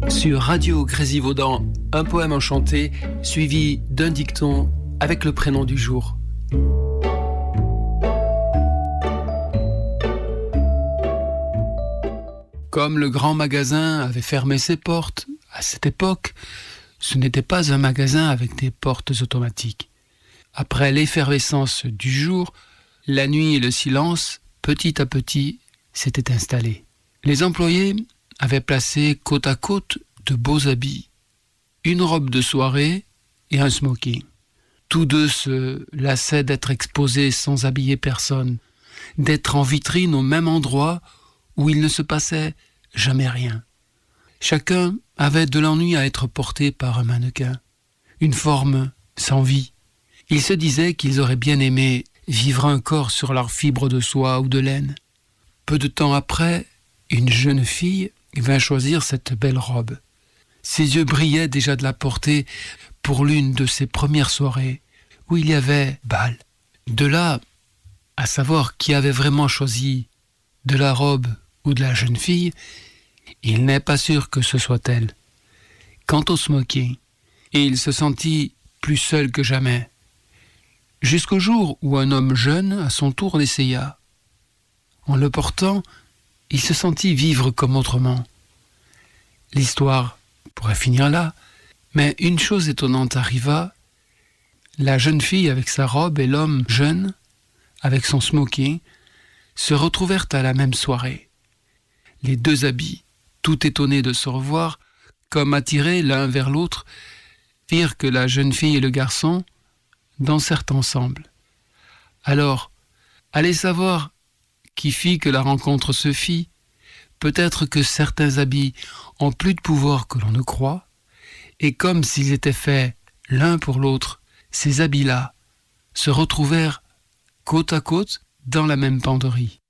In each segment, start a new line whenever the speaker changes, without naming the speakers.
Sur Radio Grésivaudan, un poème enchanté suivi d'un dicton avec le prénom du jour. Comme le grand magasin avait fermé ses portes, à cette époque, ce n'était pas un magasin avec des portes automatiques. Après l'effervescence du jour, la nuit et le silence, petit à petit, s'étaient installés. Les employés avaient placé côte à côte de beaux habits, une robe de soirée et un smoking. Tous deux se lassaient d'être exposés sans habiller personne, d'être en vitrine au même endroit où il ne se passait jamais rien. Chacun avait de l'ennui à être porté par un mannequin, une forme sans vie. Ils se disaient qu'ils auraient bien aimé vivre un corps sur leurs fibres de soie ou de laine. Peu de temps après, une jeune fille vint choisir cette belle robe. Ses yeux brillaient déjà de la porter pour l'une de ses premières soirées où il y avait bal. De là, à savoir qui avait vraiment choisi de la robe ou de la jeune fille, il n'est pas sûr que ce soit elle. Quant au smoking, il se sentit plus seul que jamais, jusqu'au jour où un homme jeune, à son tour, l'essaya. En le portant, il se sentit vivre comme autrement. L'histoire pourrait finir là, mais une chose étonnante arriva. La jeune fille avec sa robe et l'homme jeune, avec son smoking, se retrouvèrent à la même soirée. Les deux habits, tout étonnés de se revoir, comme attirés l'un vers l'autre, firent que la jeune fille et le garçon dansèrent ensemble. Alors, allez savoir qui fit que la rencontre se fit. Peut-être que certains habits ont plus de pouvoir que l'on ne croit, et comme s'ils étaient faits l'un pour l'autre, ces habits-là se retrouvèrent côte à côte dans la même penderie.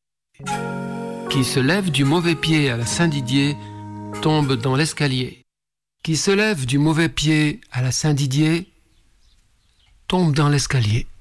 Qui se lève du mauvais pied à la Saint-Didier tombe dans l'escalier. Qui se lève du mauvais pied à la Saint-Didier tombe dans l'escalier.